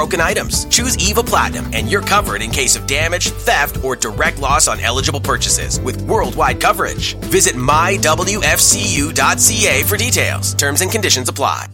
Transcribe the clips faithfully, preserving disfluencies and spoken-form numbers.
broken items. Choose Eva Platinum and you're covered in case of damage, theft, or direct loss on eligible purchases with worldwide coverage. Visit my w f c u dot c a for details. Terms and conditions apply.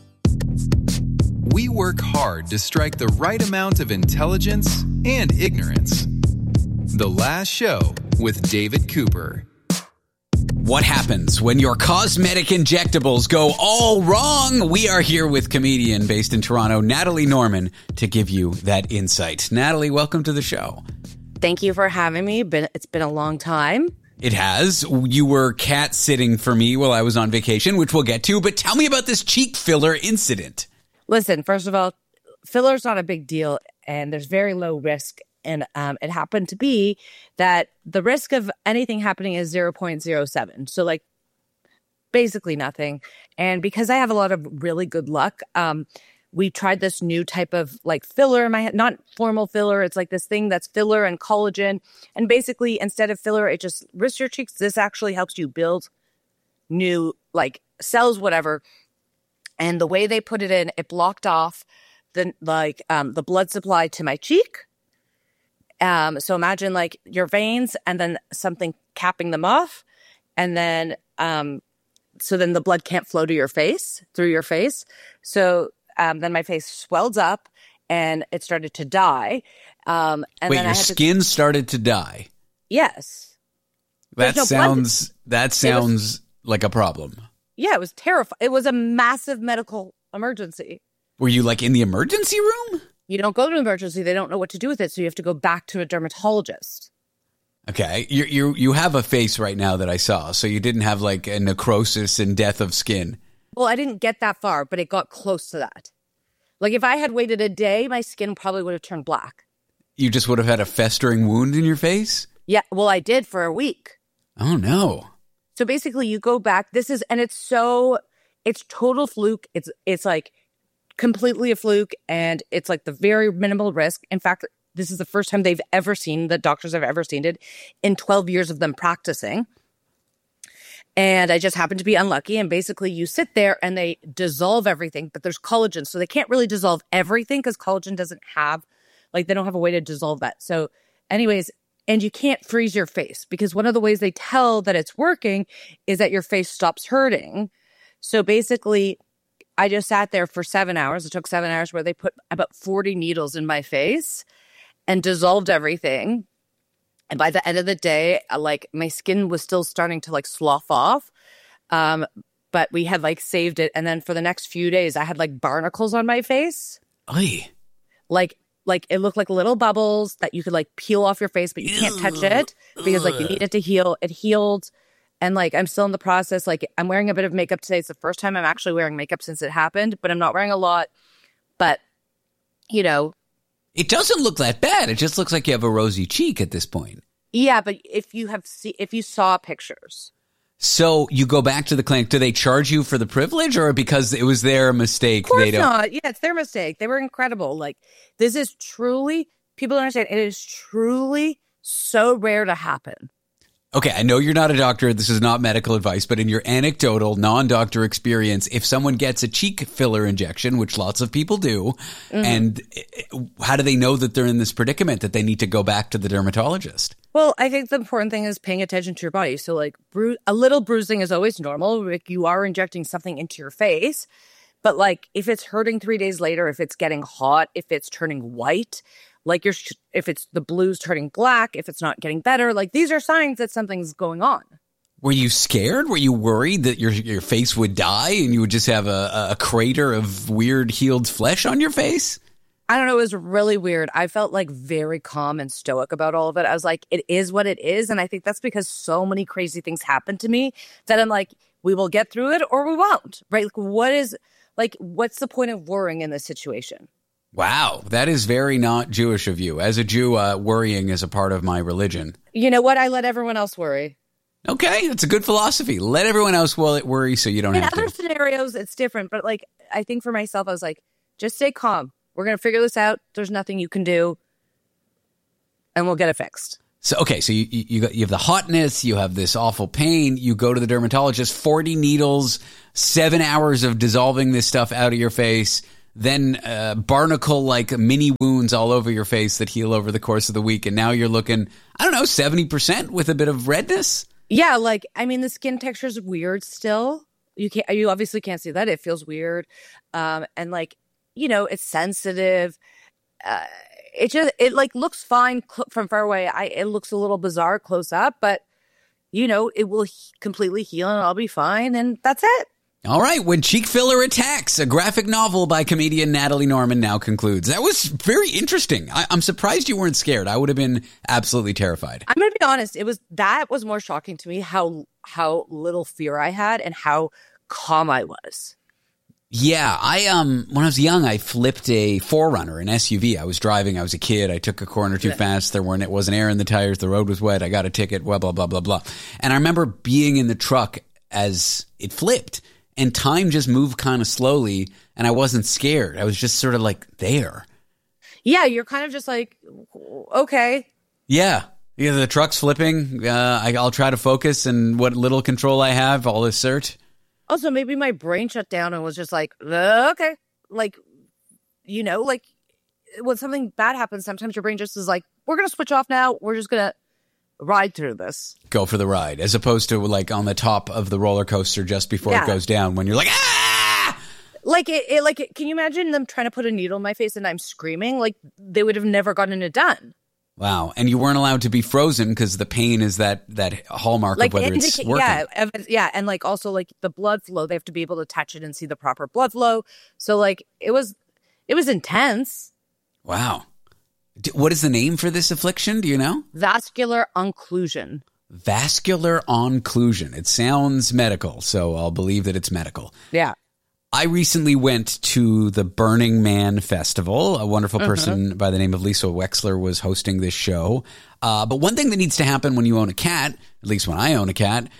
We work hard to strike the right amount of intelligence and ignorance. The Last Show with David Cooper. What happens when your cosmetic injectables go all wrong? We are here with comedian based in Toronto, Natalie Norman, to give you that insight. Natalie, welcome to the show. Thank you for having me. Been, it's been a long time. It has. You were cat sitting for me while I was on vacation, which we'll get to, but tell me about this cheek filler incident. Listen, first of all, filler's not a big deal and there's very low risk. And um, it happened to be that the risk of anything happening is zero point zero seven. So like basically nothing. And because I have a lot of really good luck, um, we tried this new type of like filler in my head, not formal filler. It's like this thing that's filler and collagen. And basically instead of filler, it just risks your cheeks. This actually helps you build new like cells, whatever. And the way they put it in, it blocked off the like um, the blood supply to my cheek. Um, so imagine like your veins and then something capping them off. And then, um, so then the blood can't flow to your face, through your face. So, um, then my face swelled up and it started to die. Um, and Wait, then your I had skin to... started to die? Yes. That no sounds, blood. that sounds was... like a problem. Yeah, it was terrifying. It was a massive medical emergency. Were you like in the emergency room? You don't go to an emergency. They don't know what to do with it. So you have to go back to a dermatologist. Okay. You you you have a face right now that I saw. So you didn't have like a necrosis and death of skin. Well, I didn't get that far, but it got close to that. Like if I had waited a day, my skin probably would have turned black. You just would have had a festering wound in your face? Yeah. Well, I did for a week. Oh, no. So basically you go back. This is, and it's so, it's total fluke. It's, it's like, completely a fluke, and it's like the very minimal risk. In fact, this is the first time they've ever seen, that doctors have ever seen it in twelve years of them practicing. And I just happened to be unlucky. And basically you sit there and they dissolve everything, but there's collagen. So they can't really dissolve everything because collagen doesn't have, like they don't have a way to dissolve that. So anyways, and you can't freeze your face because one of the ways they tell that it's working is that your face stops hurting. So basically, I just sat there for seven hours. It took seven hours where they put about forty needles in my face and dissolved everything. And by the end of the day, like my skin was still starting to like slough off. Um, but we had like saved it. And then for the next few days, I had like barnacles on my face. Oy. Like, like it looked like little bubbles that you could like peel off your face, but you can't touch it because like you need it to heal. It healed. And, like, I'm still in the process. Like, I'm wearing a bit of makeup today. It's the first time I'm actually wearing makeup since it happened. But I'm not wearing a lot. But, you know. It doesn't look that bad. It just looks like you have a rosy cheek at this point. Yeah, but if you have see, if you saw pictures. So you go back to the clinic. Do they charge you for the privilege or because it was their mistake? Of course they don't? not. Yeah, it's their mistake. They were incredible. Like, this is truly, people don't understand, it is truly so rare to happen. Okay, I know you're not a doctor. This is not medical advice, but in your anecdotal, non-doctor experience, if someone gets a cheek filler injection, which lots of people do, mm-hmm. and how do they know that they're in this predicament that they need to go back to the dermatologist? Well, I think the important thing is paying attention to your body. So, like, bru- a little bruising is always normal. Like, you are injecting something into your face. But, like, if it's hurting three days later, if it's getting hot, if it's turning white, like you're, if it's the blues turning black, if it's not getting better, like these are signs that something's going on. Were you scared? Were you worried that your your face would die and you would just have a, a crater of weird healed flesh on your face? I don't know. It was really weird. I felt like very calm and stoic about all of it. I was like, it is what it is. And I think that's because so many crazy things happened to me that I'm like, we will get through it or we won't, right? Like, what is, like, what's the point of worrying in this situation? Wow, that is very not Jewish of you. As a Jew, uh, worrying is a part of my religion. You know what? I let everyone else worry. Okay, that's a good philosophy. Let everyone else worry so you don't in have to. In other scenarios, it's different. But, like, I think for myself, I was like, just stay calm. We're going to figure this out. There's nothing you can do. And we'll get it fixed. So, okay, so you, you, got, you have the hotness, you have this awful pain, you go to the dermatologist, forty needles, seven hours of dissolving this stuff out of your face. then uh, barnacle-like mini wounds all over your face that heal over the course of the week. And now you're looking, I don't know, seventy percent with a bit of redness? Yeah, like, I mean, the skin texture is weird still. You can't, you obviously can't see that. It feels weird. Um, and like, you know, it's sensitive. Uh, it just, it like looks fine cl- from far away. I, it looks a little bizarre close up, but you know, it will he- completely heal and I'll be fine. And that's it. All right. When Cheek Filler Attacks, a graphic novel by comedian Natalie Norman now concludes. That was very interesting. I- I'm surprised you weren't scared. I would have been absolutely terrified. I'm going to be honest. It was, that was more shocking to me how, how little fear I had and how calm I was. Yeah, I um when I was young, I flipped a four runner, an S U V. I was driving. I was a kid. I took a corner too yeah. fast. There weren't it wasn't air in the tires. The road was wet. I got a ticket. Blah blah blah blah blah. And I remember being in the truck as it flipped, and time just moved kind of slowly, and I wasn't scared. I was just sort of like there. Yeah, you're kind of just like, okay. Yeah. Yeah, the truck's flipping. Uh, I, I'll try to focus, and what little control I have, I'll assert. Also, maybe my brain shut down and was just like, uh, okay. Like, you know, like when something bad happens, sometimes your brain just is like, we're going to switch off now. We're just going to ride through this. Go for the ride, as opposed to like on the top of the roller coaster just before yeah. it goes down when you're like, ah! Like, it, it, like, it, can you imagine them trying to put a needle in my face and I'm screaming? Like, they would have never gotten it done. Wow. And you weren't allowed to be frozen because the pain is that that hallmark like, of whether indica- it's working. Yeah, yeah. And like also like the blood flow, they have to be able to touch it and see the proper blood flow. So like it was it was intense. Wow. D- what is the name for this affliction? Do you know? Vascular occlusion. Vascular occlusion. It sounds medical, so I'll believe that it's medical. Yeah. I recently went to the Burning Man Festival. A wonderful person mm-hmm. by the name of Lisa Wexler was hosting this show. Uh, but one thing that needs to happen when you own a cat, at least when I own a cat,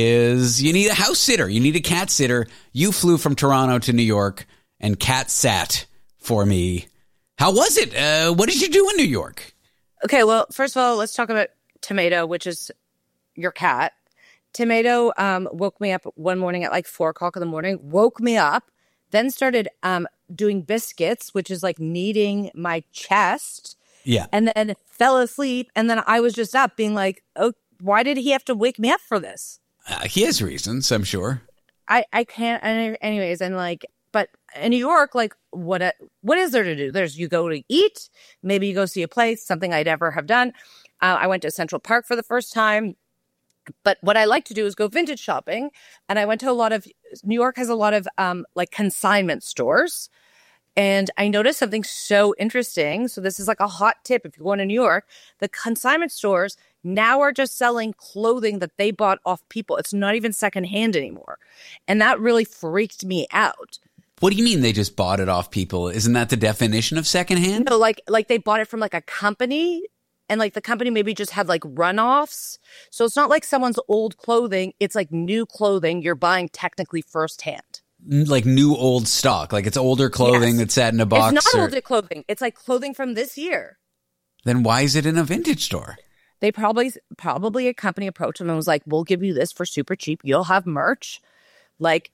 is you need a house sitter. You need a cat sitter. You flew from Toronto to New York and cat sat for me. How was it? Uh, what did you do in New York? Okay, well, first of all, let's talk about Tomato, which is your cat. Tomato um, woke me up one morning at like four o'clock in the morning, woke me up, then started um, doing biscuits, which is like kneading my chest. Yeah. And then fell asleep. And then I was just up being like, oh, why did he have to wake me up for this? Uh, he has reasons, I'm sure. I, I can't. Anyways, and like, but in New York, like, what what is there to do? There's you go to eat, maybe you go see a place, something I'd ever have done. Uh, I went to Central Park for the first time. But what I like to do is go vintage shopping. And I went to a lot of, New York has a lot of um, like consignment stores. And I noticed something so interesting. So this is like a hot tip. If you're going to New York, the consignment stores now are just selling clothing that they bought off people. It's not even secondhand anymore. And that really freaked me out. What do you mean they just bought it off people? Isn't that the definition of secondhand? No, like like they bought it from like a company. And like the company maybe just had like runoffs. So it's not like someone's old clothing. It's like new clothing you're buying technically firsthand. Like new old stock. Like it's older clothing yes. that's sat in a box. It's not or... older clothing. It's like clothing from this year. Then why is it in a vintage store? They probably, probably a company approached them and was like, we'll give you this for super cheap. You'll have merch. Like,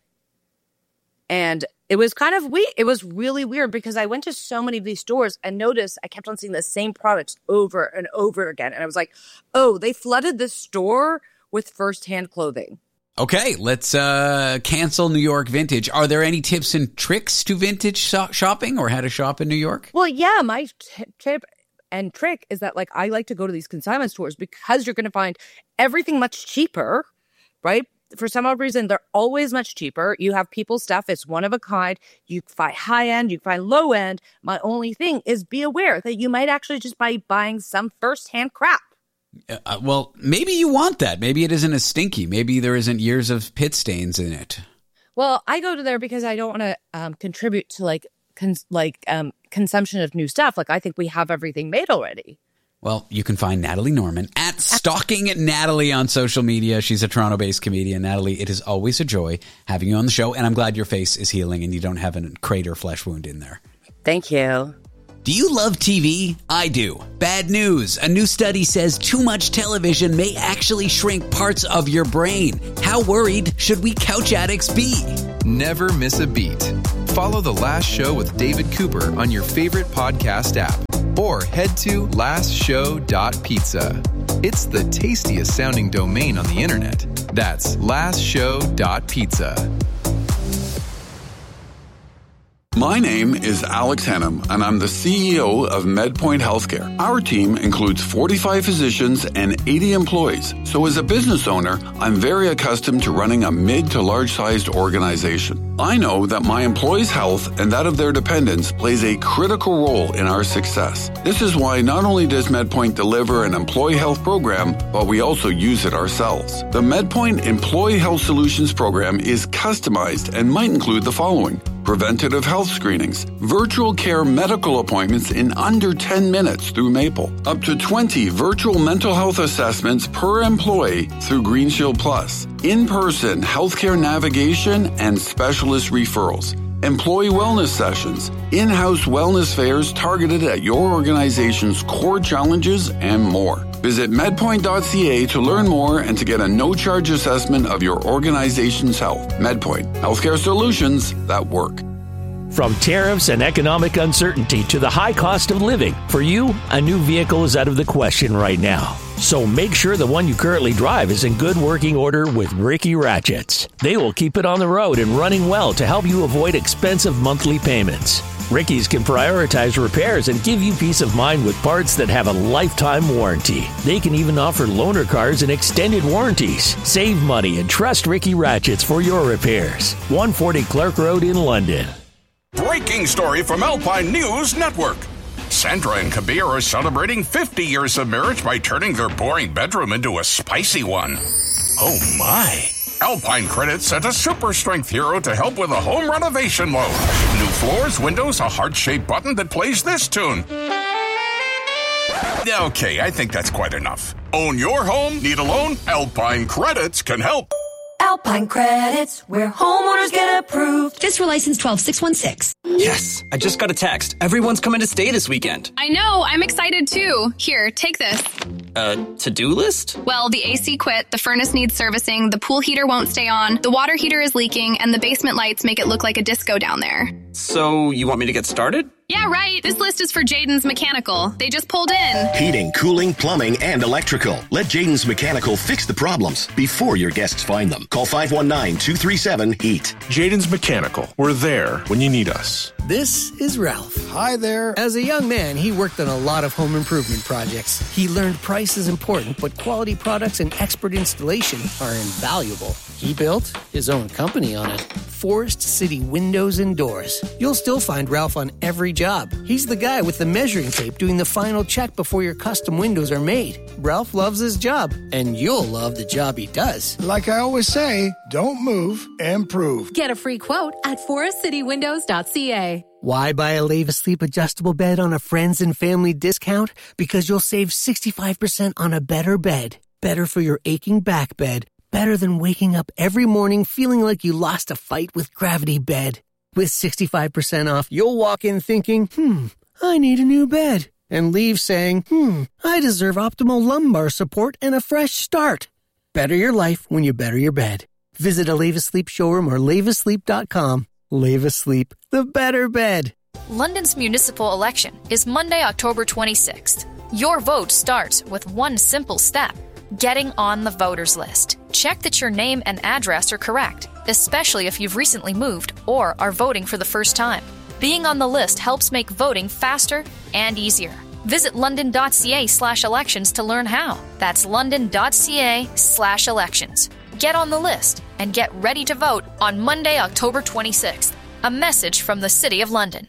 and it was kind of weird. It was really weird because I went to so many of these stores and noticed I kept on seeing the same products over and over again. And I was like, oh, they flooded this store with firsthand clothing. Okay, let's uh, cancel New York vintage. Are there any tips and tricks to vintage so- shopping or how to shop in New York? Well, yeah, my t- tip and trick is that like I like to go to these consignment stores because you're going to find everything much cheaper, right? For some odd reason, they're always much cheaper. You have people's stuff. It's one of a kind. You find high end. You find low end. My only thing is be aware that you might actually just be buying some firsthand crap. Uh, well, maybe you want that. Maybe it isn't as stinky. Maybe there isn't years of pit stains in it. Well, I go to there because I don't want to um, contribute to like cons- like um, consumption of new stuff. Like I think we have everything made already. Well, you can find Natalie Norman at Stalking Natalie on social media. She's a Toronto-based comedian. Natalie, it is always a joy having you on the show, and I'm glad your face is healing and you don't have a crater flesh wound in there. Thank you. Do you love T V? I do. Bad news. A new study says too much television may actually shrink parts of your brain. How worried should we couch addicts be? Never miss a beat. Follow The Last Show with David Cooper on your favorite podcast app or head to last show dot pizza. It's the tastiest sounding domain on the internet. That's last show dot pizza. My name is Alex Hannum, and I'm the C E O of MedPoint Healthcare. Our team includes forty-five physicians and eighty employees. So as a business owner, I'm very accustomed to running a mid to large-sized organization. I know that my employees' health and that of their dependents plays a critical role in our success. This is why not only does MedPoint deliver an employee health program, but we also use it ourselves. The MedPoint Employee Health Solutions program is customized and might include the following: preventative health screenings, virtual care medical appointments in under ten minutes through Maple, up to twenty virtual mental health assessments per employee through Green Shield Plus, in-person healthcare navigation and specialist referrals, employee wellness sessions, in-house wellness fairs targeted at your organization's core challenges, and more. Visit medpoint dot c a to learn more and to get a no-charge assessment of your organization's health. MedPoint, healthcare solutions that work. From tariffs and economic uncertainty to the high cost of living, for you, a new vehicle is out of the question right now. So make sure the one you currently drive is in good working order with Ricky Ratchets. They will keep it on the road and running well to help you avoid expensive monthly payments. Ricky's can prioritize repairs and give you peace of mind with parts that have a lifetime warranty. They can even offer loaner cars and extended warranties. Save money and trust Ricky Ratchets for your repairs. one forty Clark Road in London. Breaking story from Alpine News Network. Sandra and Kabir are celebrating fifty years of marriage by turning their boring bedroom into a spicy one. Oh my. Alpine Credit sent a super strength hero to help with a home renovation loan. New floors, windows, a heart-shaped button that plays this tune. Okay, I think that's quite enough. Own your home? Need a loan? Alpine Credits can help. Alpine Credits, where homeowners get approved. Fiscal license twelve six one six. Yes, I just got a text. Everyone's coming to stay this weekend. I know, I'm excited too. Here, take this. Uh, to-do list? Well, the A C quit, the furnace needs servicing, the pool heater won't stay on, the water heater is leaking, and the basement lights make it look like a disco down there. So, you want me to get started? Yeah, right. This list is for Jaden's Mechanical. They just pulled in. Heating, cooling, plumbing, and electrical. Let Jaden's Mechanical fix the problems before your guests find them. Call five one nine, two three seven, HEAT. Jaden's Mechanical. We're there when you need us. This is Ralph. Hi there. As a young man, he worked on a lot of home improvement projects. He learned price is important, but quality products and expert installation are invaluable. He built his own company on it. Forest City Windows and Doors. You'll still find Ralph on every job. He's the guy with the measuring tape doing the final check before your custom windows are made. Ralph loves his job, and you'll love the job he does. Like I always say, don't move, improve. Get a free quote at forest city windows dot c a. Why buy a Leva Sleep adjustable bed on a friends and family discount? Because you'll save sixty-five percent on a better bed. Better for your aching back bed. Better than waking up every morning feeling like you lost a fight with Gravity Bed. With sixty-five percent off, you'll walk in thinking, hmm, I need a new bed. And leave saying, hmm, I deserve optimal lumbar support and a fresh start. Better your life when you better your bed. Visit a Leva Sleep showroom or leva sleep dot com. Leva Sleep, the better bed. London's municipal election is Monday, October twenty-sixth. Your vote starts with one simple step: getting on the voters list. Check that your name and address are correct, especially if you've recently moved or are voting for the first time. Being on the list helps make voting faster and easier. Visit london dot c a slash elections to learn how. That's london dot c a slash elections. Get on the list and get ready to vote on Monday, October twenty-sixth. A message from the City of London.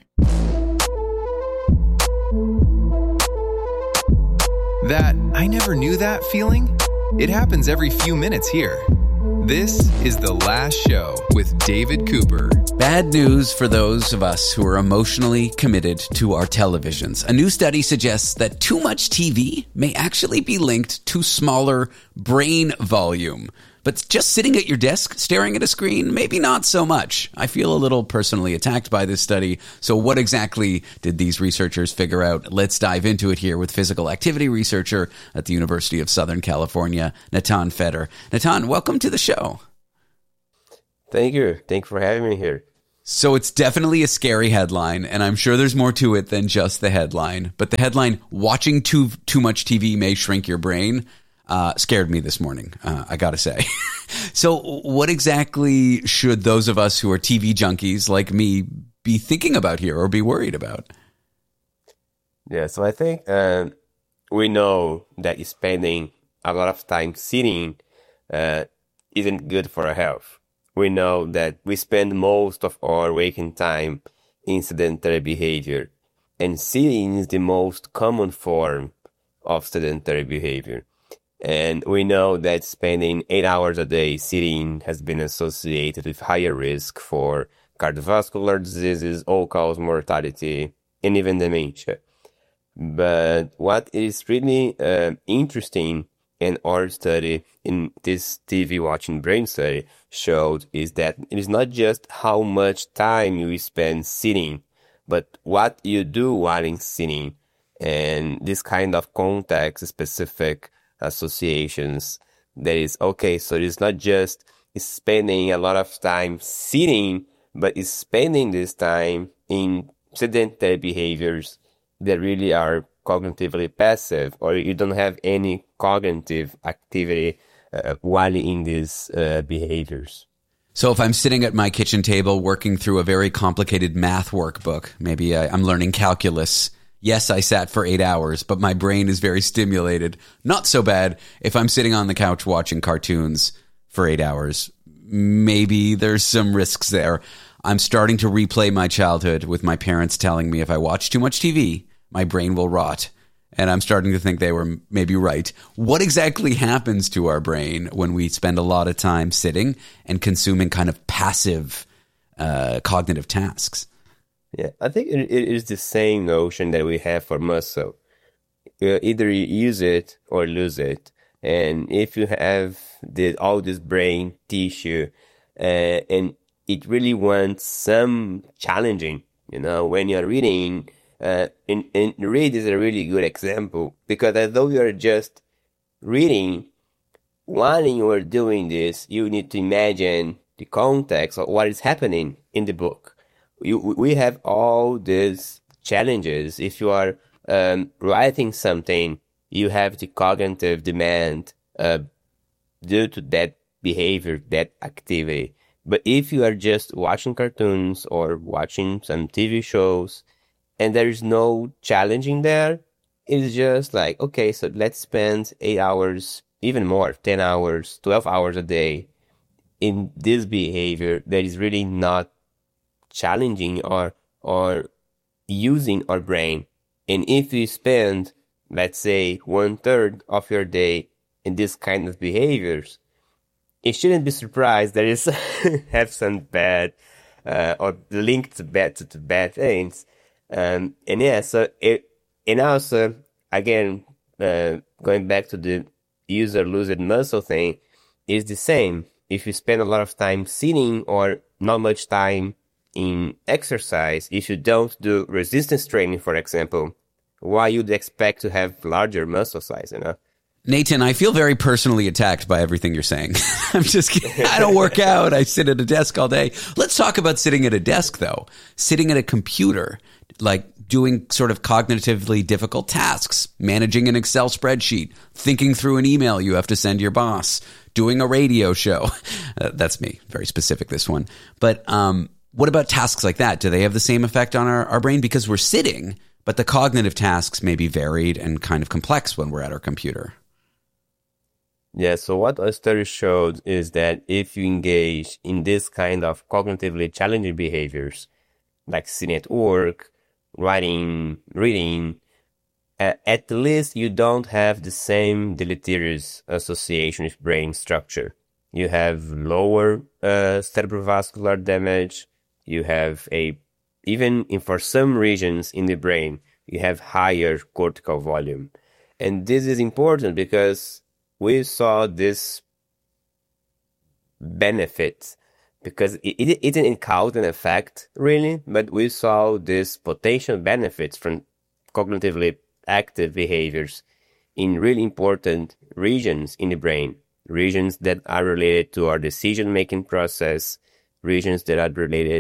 That I never knew that feeling? It happens every few minutes here. This is The Last Show with David Cooper. Bad news for those of us who are emotionally committed to our televisions. A new study suggests that too much T V may actually be linked to smaller brain volume. But just sitting at your desk staring at a screen, maybe not so much. I feel a little personally attacked by this study. So what exactly did these researchers figure out? Let's dive into it here with physical activity researcher at the University of Southern California, Natan Feder. Natan, welcome to the show. Thank you. Thank you for having me here. So it's definitely a scary headline, and I'm sure there's more to it than just the headline. But the headline, watching too too much T V may shrink your brain, uh, scared me this morning, uh, I gotta say. So what exactly should those of us who are T V junkies like me be thinking about here or be worried about? Yeah, so I think uh, we know that spending a lot of time sitting uh, isn't good for our health. We know that we spend most of our waking time in sedentary behavior, and sitting is the most common form of sedentary behavior. And we know that spending eight hours a day sitting has been associated with higher risk for cardiovascular diseases, all-cause mortality, and even dementia. But what is really uh, interesting in our study, in this T V watching brain study, showed is that it is not just how much time you spend sitting, but what you do while in sitting. And this kind of context-specific associations, that is, okay, so it's not just spending a lot of time sitting, but it's spending this time in sedentary behaviors that really are cognitively passive, or you don't have any cognitive activity uh, while in these uh, behaviors. So if I'm sitting at my kitchen table working through a very complicated math workbook, maybe I, I'm learning calculus. Yes, I sat for eight hours, but my brain is very stimulated. Not so bad if I'm sitting on the couch watching cartoons for eight hours. Maybe there's some risks there. I'm starting to replay my childhood with my parents telling me if I watch too much T V, my brain will rot. And I'm starting to think they were maybe right. What exactly happens to our brain when we spend a lot of time sitting and consuming kind of passive uh, cognitive tasks? Yeah, I think it, it is the same notion that we have for muscle. Uh, either you use it or lose it. And if you have the, all this brain tissue uh, and it really wants some challenging, you know, when you're reading, uh, and, and read is a really good example, because although you're just reading, while you are doing this, you need to imagine the context of what is happening in the book. You, we have all these challenges. If you are um, writing something, you have the cognitive demand uh, due to that behavior, that activity. But if you are just watching cartoons or watching some T V shows and there is no challenging there, it's just like, okay, so let's spend eight hours, even more, ten hours, twelve hours a day in this behavior that is really not challenging or or using our brain. And if you spend, let's say, one third of your day in this kind of behaviors, it shouldn't be surprised that it's have some bad uh, or linked to bad to, to bad things. Um, and yeah, so it and also again uh, going back to the use or lose it muscle thing, is the same. If you spend a lot of time sitting or not much time in exercise, if you don't do resistance training, for example, why you'd expect to have larger muscle size, you know? Nathan, I feel very personally attacked by everything you're saying. I'm just kidding. I don't work out. I sit at a desk all day. Let's talk about sitting at a desk, though. Sitting at a computer, like doing sort of cognitively difficult tasks, managing an Excel spreadsheet, thinking through an email you have to send your boss, doing a radio show. Uh, that's me. Very specific, this one. But um, what about tasks like that? Do they have the same effect on our, our brain? Because we're sitting, but the cognitive tasks may be varied and kind of complex when we're at our computer. Yeah, so what a study showed is that if you engage in this kind of cognitively challenging behaviors, like sitting at work, writing, reading, uh, at least you don't have the same deleterious association with brain structure. You have lower uh, cerebrovascular damage. You have a, even in for some regions in the brain, you have higher cortical volume. And this is important because we saw this benefit, because it, it, it didn't cause an effect, really, but we saw this potential benefits from cognitively active behaviors in really important regions in the brain, regions that are related to our decision-making process, regions that are related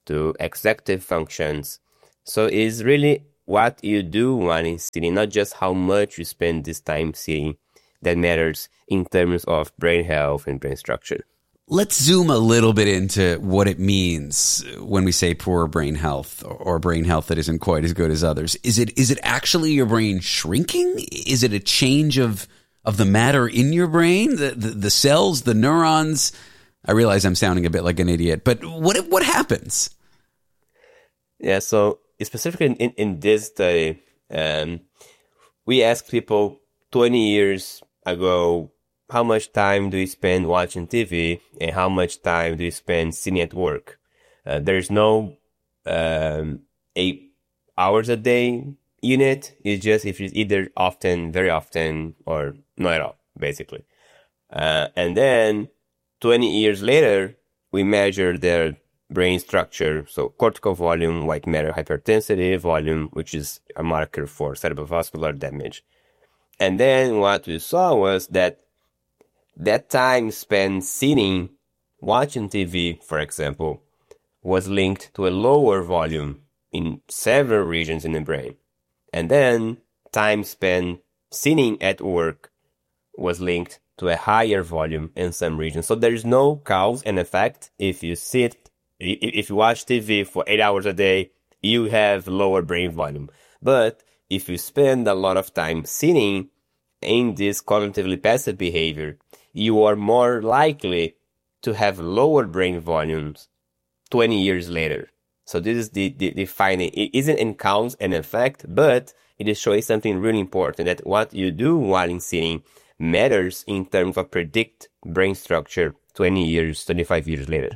to executive functions. So it's really what you do while in sitting, not just how much you spend this time sitting, that matters in terms of brain health and brain structure. Let's zoom a little bit into what it means when we say poor brain health or brain health that isn't quite as good as others. Is it is it actually your brain shrinking? Is it a change of of the matter in your brain, the, the the cells, the neurons? I realize I'm sounding a bit like an idiot, but what what happens? Yeah, so specifically in, in this study, um, we asked people twenty years ago, how much time do you spend watching T V and how much time do you spend sitting at work? Uh, there's no um, eight hours a day unit. It's just if it's either often, very often, or not at all, basically. Uh, and then twenty years later, we measure their brain structure. So cortical volume, white matter hyperintensity volume, which is a marker for cerebrovascular damage. And then what we saw was that that time spent sitting, watching T V, for example, was linked to a lower volume in several regions in the brain. And then time spent sitting at work was linked to a higher volume in some regions. So there's no cause and effect. If you sit, if you watch T V for eight hours a day, you have lower brain volume. But if you spend a lot of time sitting in this cognitively passive behavior, you are more likely to have lower brain volumes twenty years later. So this is the, the, the finding. It isn't in cause and effect, but it is showing something really important, that what you do while in sitting matters in terms of predict brain structure twenty years, twenty-five years later.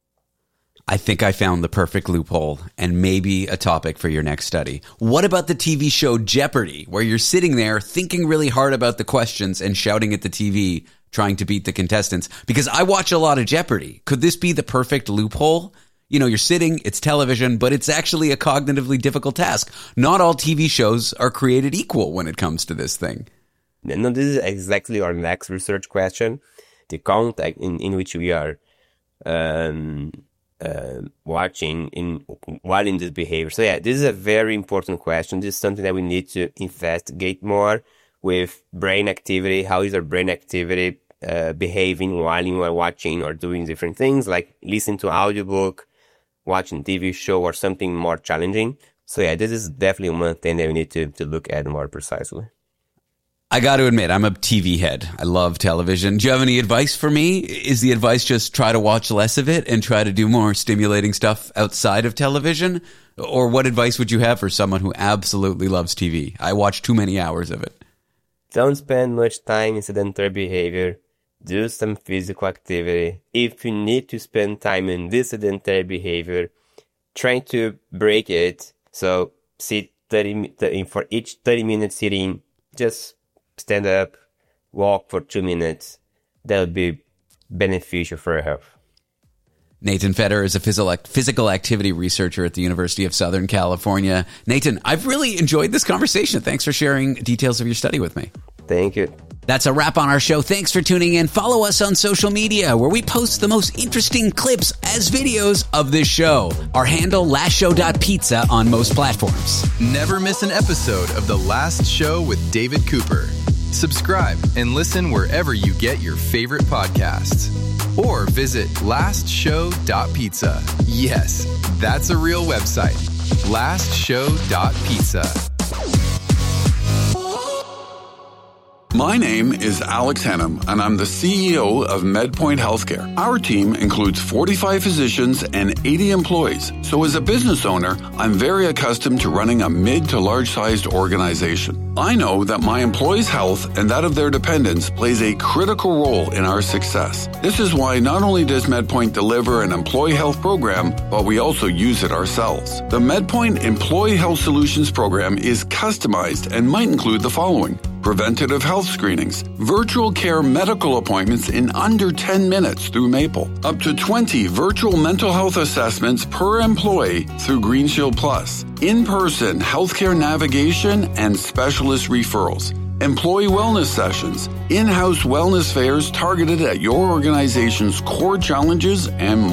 I think I found the perfect loophole and maybe a topic for your next study. What about the T V show Jeopardy, where you're sitting there thinking really hard about the questions and shouting at the T V, trying to beat the contestants? Because I watch a lot of Jeopardy. Could this be the perfect loophole? You know, you're sitting, it's television, but it's actually a cognitively difficult task. Not all T V shows are created equal when it comes to this thing. No, this is exactly our next research question. The context in, in which we are um, uh, watching in while in this behavior. So yeah, this is a very important question. This is something that we need to investigate more with brain activity. How is our brain activity uh, behaving while you are watching or doing different things, like listening to an audiobook, watching T V show, or something more challenging. So yeah, this is definitely one thing that we need to, to look at more precisely. I got to admit, I'm a T V head. I love television. Do you have any advice for me? Is the advice just try to watch less of it and try to do more stimulating stuff outside of television? Or what advice would you have for someone who absolutely loves T V? I watch too many hours of it. Don't spend much time in sedentary behavior. Do some physical activity. If you need to spend time in this sedentary behavior, try to break it. So sit thirty, thirty for each thirty minute sitting, just stand up, walk for two minutes. That would be beneficial for your health. Nathan Fetter is a physical activity researcher at the University of Southern California. Nathan, I've really enjoyed this conversation. Thanks for sharing details of your study with me. Thank you. That's a wrap on our show. Thanks for tuning in. Follow us on social media, where we post the most interesting clips as videos of this show. Our handle, last show dot pizza, on most platforms. Never miss an episode of The Last Show with David Cooper. Subscribe and listen wherever you get your favorite podcasts. Or visit last show dot pizza. Yes, that's a real website. last show dot pizza. My name is Alex Hennum, and I'm the C E O of MedPoint Healthcare. Our team includes forty-five physicians and eighty employees. So as a business owner, I'm very accustomed to running a mid to large-sized organization. I know that my employees' health and that of their dependents plays a critical role in our success. This is why not only does MedPoint deliver an employee health program, but we also use it ourselves. The MedPoint Employee Health Solutions program is customized and might include the following: preventative health screenings, virtual care medical appointments in under ten minutes through Maple, up to twenty virtual mental health assessments per employee through Green Shield Plus, in-person healthcare navigation and specialist referrals, employee wellness sessions, in-house wellness fairs targeted at your organization's core challenges, and more.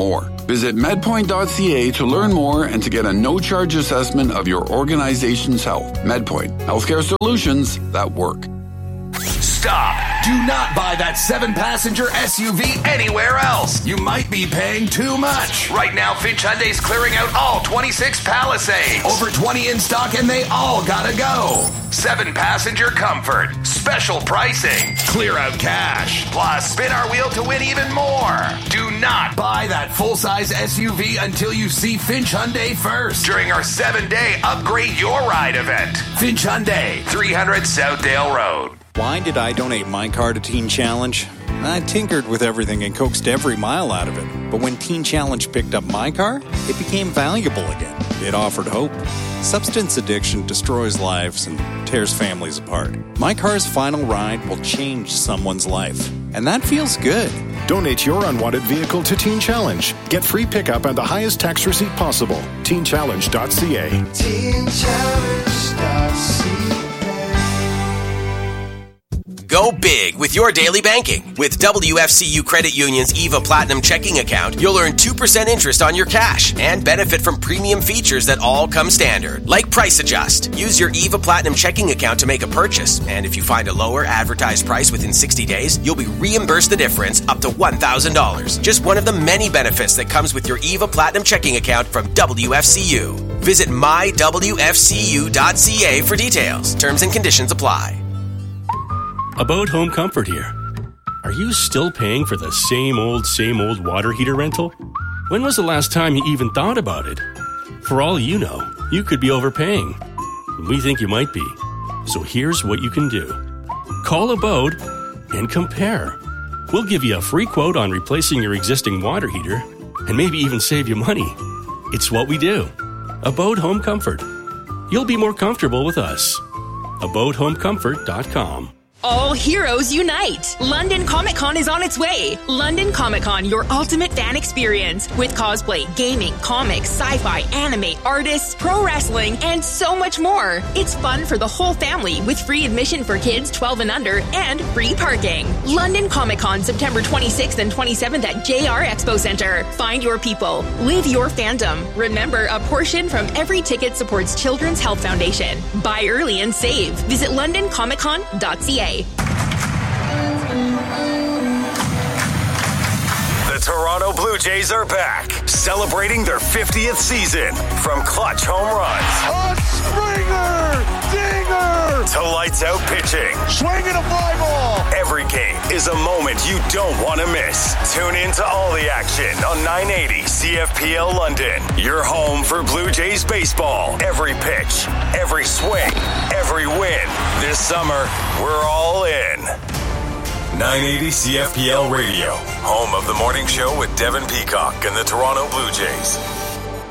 Visit medpoint dot c a to learn more and to get a no-charge assessment of your organization's health. MedPoint, healthcare solutions that work. Stop! Do not buy that seven-passenger S U V anywhere else. You might be paying too much. Right now, Finch Hyundai's clearing out all twenty-six Palisades. Over twenty in stock, and they all gotta go. Seven-passenger comfort. Special pricing. Clear out cash. Plus, spin our wheel to win even more. Do not buy that full-size S U V until you see Finch Hyundai first during our seven-day Upgrade Your Ride event. Finch Hyundai, three hundred Southdale Road. Why did I donate my car to Teen Challenge? I tinkered with everything and coaxed every mile out of it. But when Teen Challenge picked up my car, it became valuable again. It offered hope. Substance addiction destroys lives and tears families apart. My car's final ride will change someone's life. And that feels good. Donate your unwanted vehicle to Teen Challenge. Get free pickup and the highest tax receipt possible. teen challenge dot c a. teen challenge dot c a. Go big with your daily banking. With W F C U Credit Union's EVA Platinum checking account, you'll earn two percent interest on your cash and benefit from premium features that all come standard, like Price Adjust. Use your EVA Platinum checking account to make a purchase, and if you find a lower advertised price within sixty days, you'll be reimbursed the difference up to one thousand dollars. Just one of the many benefits that comes with your EVA Platinum checking account from W F C U. Visit my w f c u dot c a for details. Terms and conditions apply. About Home Comfort here. Are you still paying for the same old, same old water heater rental? When was the last time you even thought about it? For all you know, you could be overpaying. We think you might be. So here's what you can do. Call Abode and compare. We'll give you a free quote on replacing your existing water heater and maybe even save you money. It's what we do. Abode Home Comfort. You'll be more comfortable with us. abode home comfort dot com. All heroes unite! London Comic Con is on its way! London Comic Con, your ultimate fan experience with cosplay, gaming, comics, sci-fi, anime, artists, pro wrestling, and so much more. It's fun for the whole family with free admission for kids twelve and under and free parking. London Comic Con, September twenty-sixth and twenty-seventh at J R Expo Center. Find your people. Live your fandom. Remember, a portion from every ticket supports Children's Health Foundation. Buy early and save. Visit london comic con dot c a. The Toronto Blue Jays are back, celebrating their fiftieth season. From clutch home runs, a Springer, dinger, to lights out pitching, swinging a fly ball. Every game is a moment you don't want to miss. Tune in to all the action on nine eighty C F P L London. Your home for Blue Jays baseball. Every pitch, every swing, every win. This summer, we're all in. nine eighty C F P L Radio, home of the morning show with Devin Peacock and the Toronto Blue Jays.